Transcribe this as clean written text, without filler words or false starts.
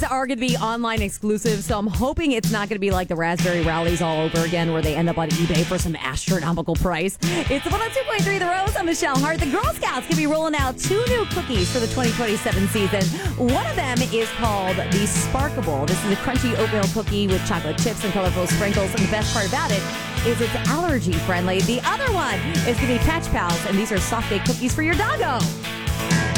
are going to be online exclusive, so I'm hoping it's not going to be like the Raspberry Rallies all over again where they end up on eBay for some astronomical price. It's the 102.3 The Rose. I'm Michelle Hart. The Girl Scouts going to be rolling out 2 new cookies for the 2027 season. One of them is called the Sparkable. This is a crunchy oatmeal cookie with chocolate chips and colorful sprinkles, and the best part about it is it's allergy friendly. The other one is going to be Patch Pals, and these are soft baked cookies for your doggo.